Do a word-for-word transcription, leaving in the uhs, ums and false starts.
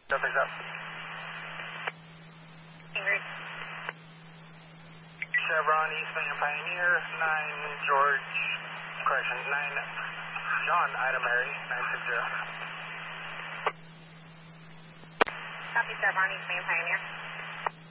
Nothing's up. Ingrid. Chevron, Eastman Pioneer, nine George, correction, nine John, Ida Mary, nine six zero. Copy, Chevron, Eastman Pioneer.